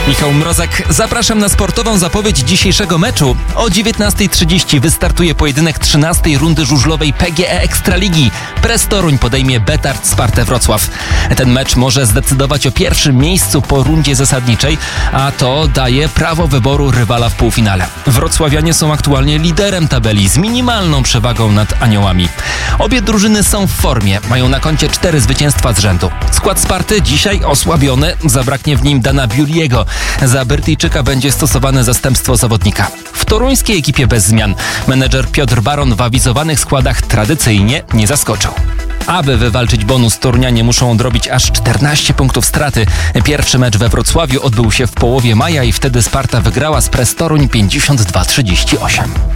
Michał Mrozek, zapraszam na sportową zapowiedź dzisiejszego meczu. O 19:30 wystartuje pojedynek 13. rundy żużlowej PGE Ekstraligi. Press Toruń podejmie Betard Spartę Wrocław. Ten mecz może zdecydować o pierwszym miejscu po rundzie zasadniczej, a to daje prawo wyboru rywala w półfinale. Wrocławianie są aktualnie liderem tabeli z minimalną przewagą nad Aniołami. Obie drużyny są w formie, mają na koncie 4 zwycięstwa z rzędu. Skład Sparty dzisiaj osłabiony, zabraknie w nim Dana Biuliego. Za Brytyjczyka będzie stosowane zastępstwo zawodnika. W toruńskiej ekipie bez zmian. Menedżer Piotr Baron w awizowanych składach tradycyjnie nie zaskoczył. Aby wywalczyć bonus, Torunianie muszą odrobić aż 14 punktów straty. Pierwszy mecz we Wrocławiu odbył się w połowie maja i wtedy Sparta wygrała z Press Toruń 52-38.